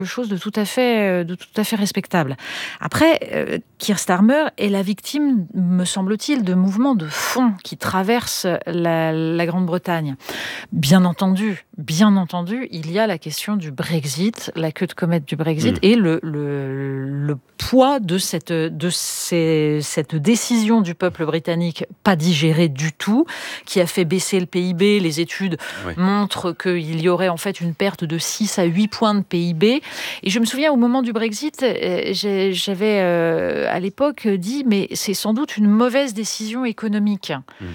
chose de tout à fait respectable. Après, Keir Starmer est la victime, me semble-t-il, de mouvements de fond qui traversent la Grande-Bretagne. Bien entendu, il y a la question du Brexit, la queue de comète du Brexit, et le poids de cette décision du peuple britannique pas digérée du tout, qui a fait baisser le PIB. Les études montrent qu'il y aurait en fait une perte de 6 à 8 points de PIB. Et je me souviens, au moment du Brexit, j'avais à l'époque dit, mais c'est sans doute une mauvaise décision économique.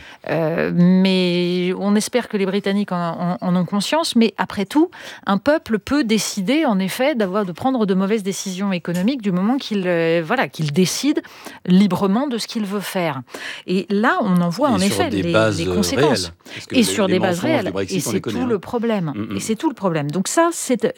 Mais on espère que les Britanniques en ont conscience. Mais après tout, un peuple peut décider, en effet, de prendre de mauvaises décisions économiques du moment qu'il décide librement de ce qu'il veut faire. Et là, on en voit en effet les conséquences. Et sur des bases réelles. Et c'est tout le problème. Et c'est tout le problème. Donc ça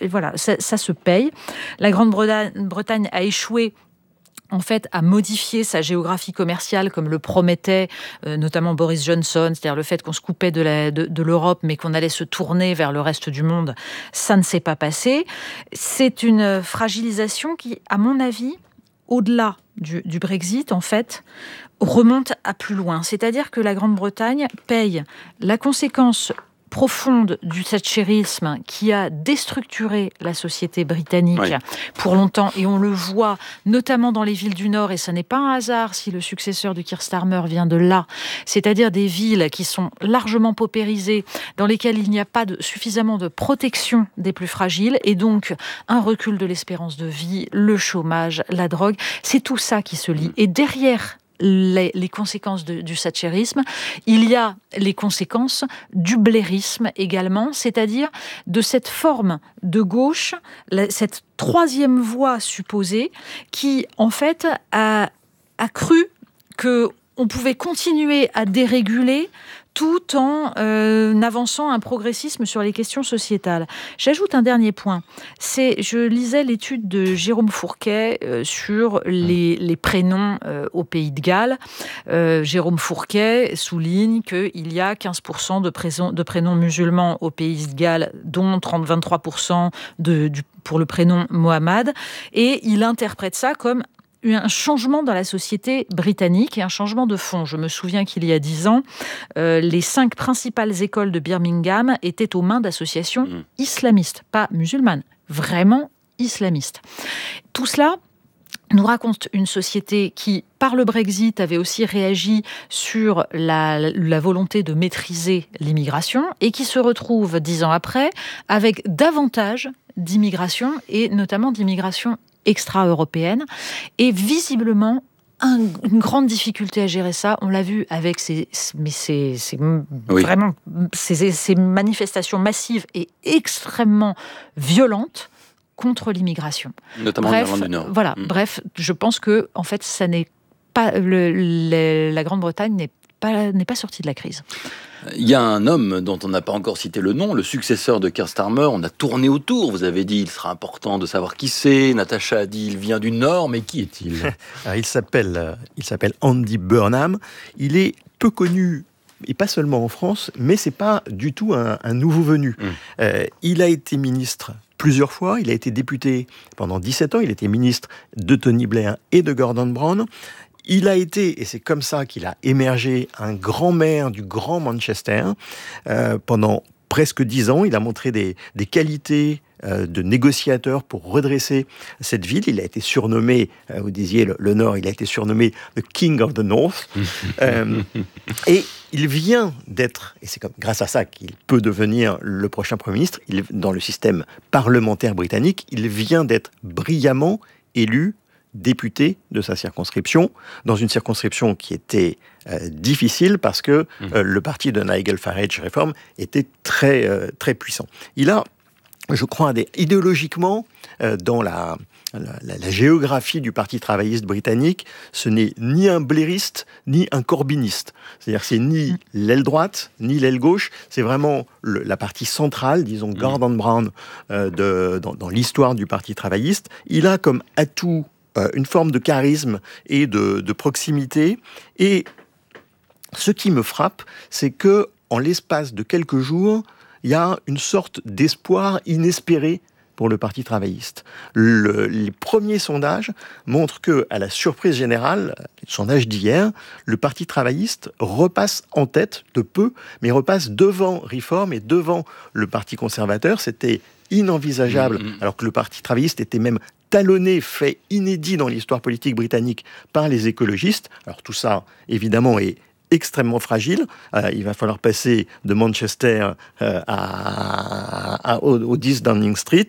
se paye. La Grande-Bretagne a échoué en fait, à modifier sa géographie commerciale comme le promettait notamment Boris Johnson, c'est-à-dire le fait qu'on se coupait de l'Europe mais qu'on allait se tourner vers le reste du monde, ça ne s'est pas passé. C'est une fragilisation qui, à mon avis, au-delà du Brexit, en fait, remonte à plus loin. C'est-à-dire que la Grande-Bretagne paye la conséquence profonde du thatchérisme qui a déstructuré la société britannique pour longtemps, et on le voit notamment dans les villes du Nord, et ce n'est pas un hasard si le successeur de Keir Starmer vient de là, c'est-à-dire des villes qui sont largement paupérisées, dans lesquelles il n'y a pas suffisamment de protection des plus fragiles, et donc un recul de l'espérance de vie, le chômage, la drogue, c'est tout ça qui se lie. Et derrière les conséquences du thatchérisme, il y a les conséquences du blairisme également, c'est-à-dire de cette forme de gauche, cette troisième voie supposée, qui en fait a cru qu'on pouvait continuer à déréguler tout en avançant un progressisme sur les questions sociétales. J'ajoute un dernier point. Je lisais l'étude de Jérôme Fourquet sur les prénoms au Pays de Galles. Jérôme Fourquet souligne qu'il y a 15% de prénoms musulmans au Pays de Galles, dont 23% pour le prénom Mohamed. Et il interprète ça comme un changement dans la société britannique et un changement de fond. Je me souviens qu'il y a 10 ans, les 5 principales écoles de Birmingham étaient aux mains d'associations islamistes, pas musulmanes, vraiment islamistes. Tout cela nous raconte une société qui, par le Brexit, avait aussi réagi sur la volonté de maîtriser l'immigration et qui se retrouve 10 ans après avec davantage d'immigration et notamment d'immigration extra-européenne, et visiblement une grande difficulté à gérer ça. On l'a vu avec ces manifestations massives et extrêmement violentes contre l'immigration. Notamment en Irlande du Nord. Bref, je pense que en fait, ça n'est pas la Grande-Bretagne n'est pas sortie de la crise. Il y a un homme dont on n'a pas encore cité le nom, le successeur de Keir Starmer. On a tourné autour. Vous avez dit, il sera important de savoir qui c'est. Natacha a dit, il vient du Nord, mais qui est-il ? Alors, il s'appelle Andy Burnham. Il est peu connu, et pas seulement en France, mais c'est pas du tout un nouveau venu. Il a été ministre plusieurs fois. Il a été député pendant 17 ans. Il était ministre de Tony Blair et de Gordon Brown. Il a été, et c'est comme ça qu'il a émergé, un grand maire du Grand Manchester. Pendant presque 10 ans, il a montré des qualités de négociateur pour redresser cette ville. Il a été surnommé, vous disiez le Nord, il a été surnommé The King of the North. Et il vient d'être, et c'est grâce à ça qu'il peut devenir le prochain Premier ministre, dans le système parlementaire britannique, il vient d'être brillamment élu député de sa circonscription, dans une circonscription qui était difficile parce que le parti de Nigel Farage Reform était très, très puissant. Il a, je crois, idéologiquement, dans la géographie du Parti travailliste britannique, ce n'est ni un blairiste, ni un corbyniste. C'est-à-dire c'est ni l'aile droite, ni l'aile gauche, c'est vraiment la partie centrale, disons Gordon Brown, dans l'histoire du Parti travailliste. Il a comme atout une forme de charisme et de proximité. Et ce qui me frappe, c'est que en l'espace de quelques jours, il y a une sorte d'espoir inespéré pour le Parti travailliste. Les premiers sondages montrent que, à la surprise générale, le sondage d'hier, le Parti travailliste repasse en tête de peu, mais repasse devant Reform et devant le Parti conservateur. C'était inenvisageable, alors que le Parti travailliste était même talonné, fait inédit dans l'histoire politique britannique par les écologistes. Alors tout ça, évidemment, est extrêmement fragile. Il va falloir passer de Manchester au 10 Downing Street.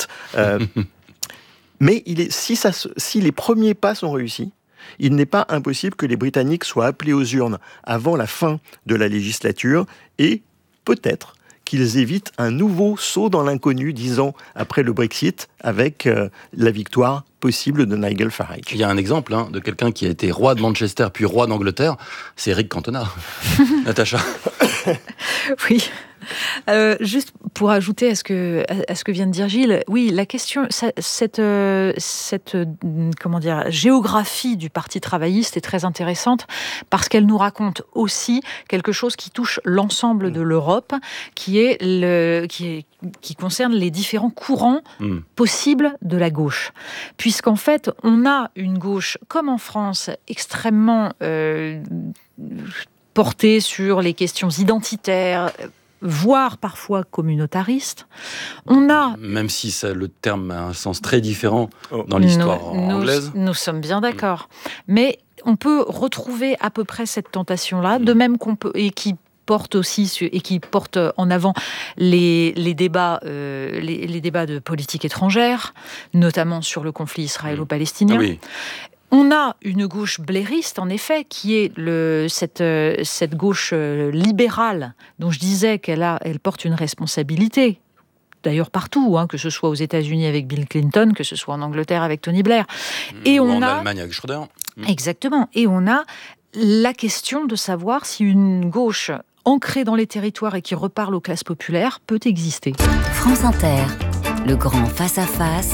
Mais si les premiers pas sont réussis, il n'est pas impossible que les Britanniques soient appelés aux urnes avant la fin de la législature et peut-être qu'ils évitent un nouveau saut dans l'inconnu 10 ans après le Brexit avec la victoire possible de Nigel Farage. Il y a un exemple de quelqu'un qui a été roi de Manchester puis roi d'Angleterre, c'est Eric Cantona. Natacha. Oui. Juste pour ajouter à ce que vient de dire Gilles, oui, la question, cette géographie du Parti travailliste est très intéressante parce qu'elle nous raconte aussi quelque chose qui touche l'ensemble de l'Europe, qui concerne les différents courants possibles de la gauche. Puisqu'en fait, on a une gauche, comme en France, extrêmement portée sur les questions identitaires, voire parfois communautariste. On a... Même si le terme a un sens très différent dans l'histoire anglaise. Nous sommes bien d'accord. Mais on peut retrouver à peu près cette tentation-là, de même qu'on peut... et qui porte en avant les débats de politique étrangère, notamment sur le conflit israélo-palestinien. Ah oui. On a une gauche blairiste, en effet, qui est cette gauche libérale dont je disais qu'elle porte une responsabilité. D'ailleurs partout, que ce soit aux États-Unis avec Bill Clinton, que ce soit en Angleterre avec Tony Blair. Et en Allemagne avec Schröder. Exactement. Et on a la question de savoir si une gauche ancrée dans les territoires et qui reparle aux classes populaires peut exister. France Inter, le grand face-à-face.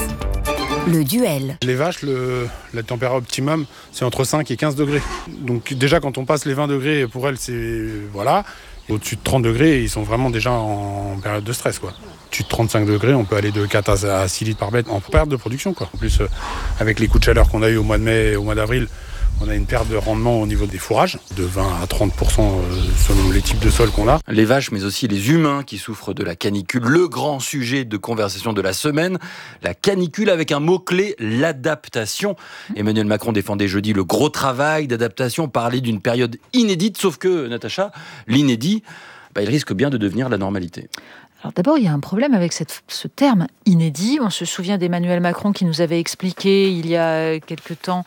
Le duel. Les vaches, la température optimum, c'est entre 5 et 15 degrés. Donc déjà, quand on passe les 20 degrés, pour elles, c'est... Voilà. Au-dessus de 30 degrés, ils sont vraiment déjà en période de stress, quoi. Au-dessus de 35 degrés, on peut aller de 4 à 6 litres par bête en perte de production, quoi. En plus, avec les coups de chaleur qu'on a eu au mois de mai et au mois d'avril, on a une perte de rendement au niveau des fourrages, de 20 à 30% selon les types de sols qu'on a. Les vaches, mais aussi les humains qui souffrent de la canicule. Le grand sujet de conversation de la semaine, la canicule avec un mot-clé, l'adaptation. Emmanuel Macron défendait jeudi le gros travail d'adaptation, parlait d'une période inédite, sauf que, Natacha, l'inédit, il risque bien de devenir la normalité. Alors d'abord, il y a un problème avec ce terme inédit. On se souvient d'Emmanuel Macron qui nous avait expliqué il y a quelque temps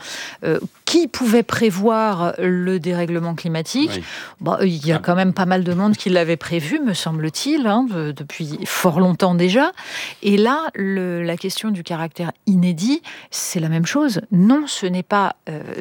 qui pouvait prévoir le dérèglement climatique. Oui. Il y a quand même pas mal de monde qui l'avait prévu, me semble-t-il, depuis fort longtemps déjà. Et là, la question du caractère inédit, c'est la même chose. Non, ce n'est pas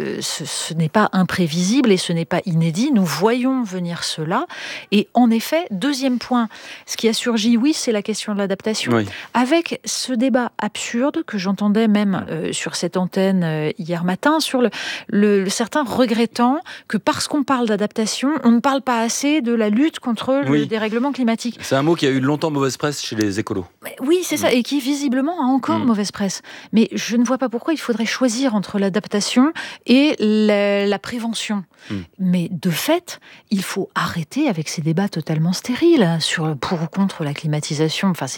imprévisible et ce n'est pas inédit. Nous voyons venir cela. Et en effet, deuxième point, ce qui a surgi, oui, c'est la question de l'adaptation. Oui. Avec ce débat absurde que j'entendais même sur cette antenne hier matin, sur certains regrettant que parce qu'on parle d'adaptation, on ne parle pas assez de la lutte contre le dérèglement climatique. C'est un mot qui a eu longtemps mauvaise presse chez les écolos. Oui, c'est ça, et qui visiblement a encore mauvaise presse. Mais je ne vois pas pourquoi il faudrait choisir entre l'adaptation et la prévention. Mais de fait, il faut arrêter avec ces débats totalement stériles sur pour ou contre la climatisation. Enfin,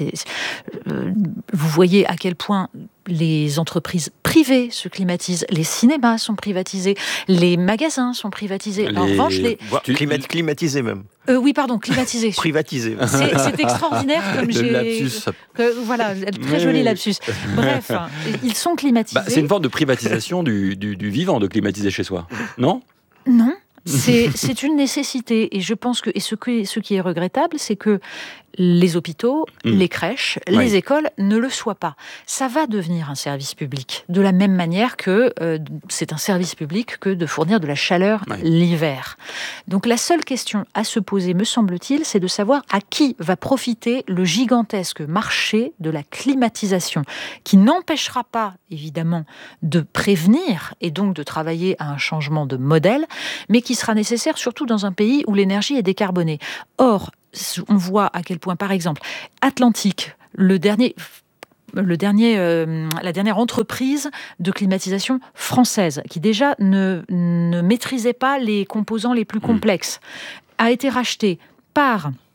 vous voyez à quel point les entreprises privées se climatisent, les cinémas sont privatisés, les magasins sont privatisés. En revanche, climatisés même. Oui, pardon, climatisés. Privatisés. C'est extraordinaire comme j'ai... Lapsus. Voilà, très joli lapsus. Bref, ils sont climatisés. C'est une forme de privatisation du vivant de climatiser chez soi, non ? Non. C'est une nécessité et je pense que ce qui est regrettable, c'est que les hôpitaux, les crèches, les écoles ne le soient pas. Ça va devenir un service public, de la même manière que c'est un service public que de fournir de la chaleur l'hiver. Donc la seule question à se poser, me semble-t-il, c'est de savoir à qui va profiter le gigantesque marché de la climatisation, qui n'empêchera pas, évidemment, de prévenir et donc de travailler à un changement de modèle, mais qui sera nécessaire surtout dans un pays où l'énergie est décarbonée. Or, on voit à quel point, par exemple, Atlantique, le dernier la dernière entreprise de climatisation française, qui déjà ne maîtrisait pas les composants les plus complexes, a été rachetée par